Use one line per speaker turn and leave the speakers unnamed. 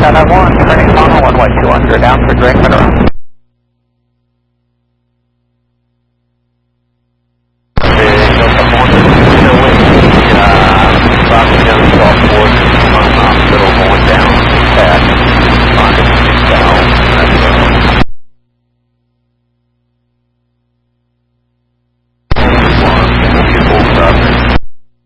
1, turning final runway 200 down for Drake Monroe.